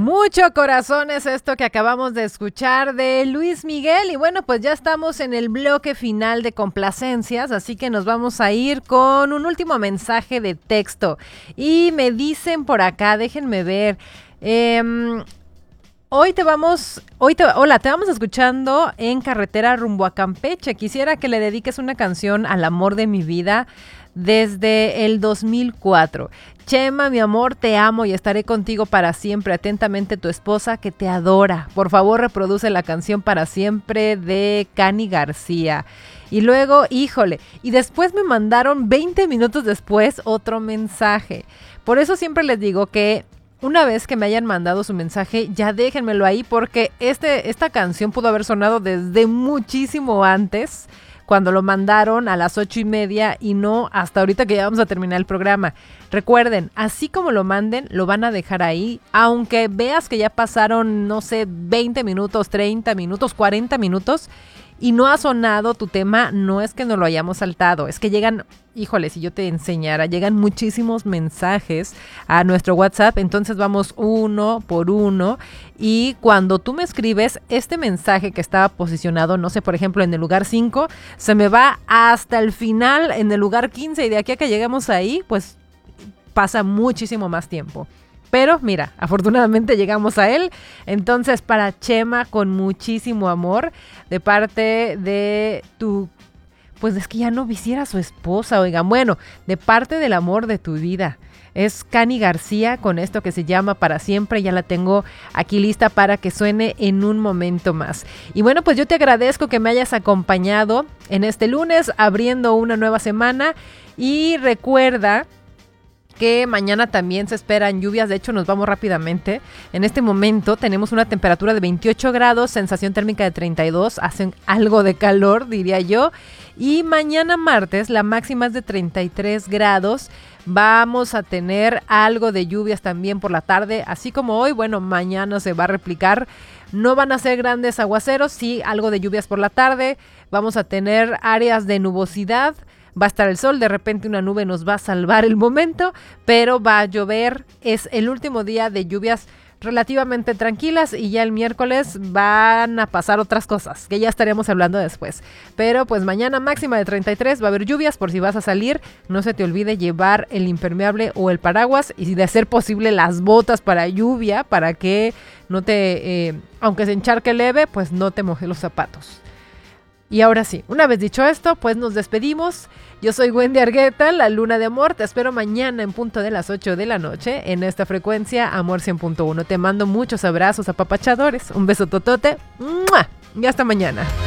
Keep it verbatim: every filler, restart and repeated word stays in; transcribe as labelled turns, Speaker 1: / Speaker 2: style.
Speaker 1: Mucho corazón es esto que acabamos de escuchar de Luis Miguel. Y bueno, pues ya estamos en el bloque final de complacencias, así que nos vamos a ir con un último mensaje de texto. Y me dicen por acá, déjenme ver. Eh, hoy te vamos, hoy te, hola, te vamos escuchando en carretera rumbo a Campeche. Quisiera que le dediques una canción al amor de mi vida desde el dos mil cuatro. Chema, mi amor, te amo y estaré contigo para siempre. Atentamente, tu esposa que te adora. Por favor, reproduce la canción Para Siempre de Cani García. Y luego, híjole, y después me mandaron veinte minutos después otro mensaje. Por eso siempre les digo que una vez que me hayan mandado su mensaje, ya déjenmelo ahí, porque este, esta canción pudo haber sonado desde muchísimo antes, cuando lo mandaron a las ocho y media y no hasta ahorita que ya vamos a terminar el programa. Recuerden, así como lo manden, lo van a dejar ahí, aunque veas que ya pasaron, no sé, veinte minutos, treinta minutos, cuarenta minutos y no ha sonado tu tema. No es que no lo hayamos saltado, es que llegan, híjole, si yo te enseñara, llegan muchísimos mensajes a nuestro WhatsApp, entonces vamos uno por uno y cuando tú me escribes este mensaje que estaba posicionado, no sé, por ejemplo, en el lugar cinco, se me va hasta el final en el lugar quince y de aquí a que lleguemos ahí, pues pasa muchísimo más tiempo. Pero mira, afortunadamente llegamos a él. Entonces, para Chema, con muchísimo amor, de parte de tu, pues es que ya no visiera su esposa, oigan, bueno, de parte del amor de tu vida. Es Cani García con esto que se llama Para Siempre. Ya la tengo aquí lista para que suene en un momento más. Y bueno, pues yo te agradezco que me hayas acompañado en este lunes, abriendo una nueva semana. Y recuerda que mañana también se esperan lluvias. De hecho, nos vamos rápidamente. En este momento tenemos una temperatura de veintiocho grados, sensación térmica de treinta y dos, hacen algo de calor, diría yo. Y mañana martes la máxima es de treinta y tres grados. Vamos a tener algo de lluvias también por la tarde, así como hoy. Bueno, mañana se va a replicar. No van a ser grandes aguaceros, sí, algo de lluvias por la tarde. Vamos a tener áreas de nubosidad. Va a estar el sol, de repente una nube nos va a salvar el momento, pero va a llover. Es el último día de lluvias relativamente tranquilas y ya el miércoles van a pasar otras cosas, que ya estaremos hablando después. Pero pues mañana máxima de treinta y tres, va a haber lluvias. Por si vas a salir, no se te olvide llevar el impermeable o el paraguas y de ser posible las botas para lluvia, para que no te, eh, aunque se encharque leve, pues no te moje los zapatos. Y ahora sí, una vez dicho esto, pues nos despedimos. Yo soy Wendy Argueta, la Luna de Amor. Te espero mañana en punto de las ocho de la noche en esta frecuencia Amor cien punto uno. Te mando muchos abrazos apapachadores. Un beso totote. ¡Mua! Y hasta mañana.